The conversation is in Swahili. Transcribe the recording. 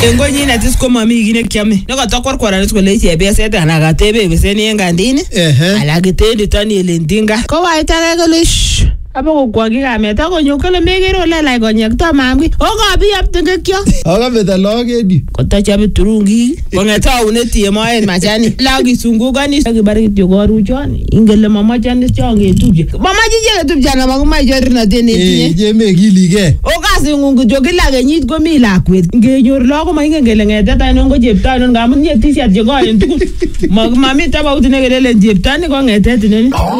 Engo nyine tis ko mami gine kiame. No ka tokor kwara ko le chebe set ana ga tebe be seni engandini. Ala gitende tani elendinga. Ko wa itaka ko le abo ko gi ga meta ko nyokole megero le la go nyek to mamgi. O ga bi ap tinga kyo. O ga meta loge di. Ko ta chabe turungi. Ko ngeta uneti mo en machani. La gi sungu gani gi bari ti go rujon. Ingele mama chani chonge tubje. Mama jije tubje na maguma jori na deni tinye. Je me gilige. O ga singu jogi la ga nyit go mi la kwet. Nge nyor lo ko ma ngele ngeta ta no go jepta no ga mun ye ti sia je go en tuku. Mami ta ba utine gele jepta ni go ngeta tineni.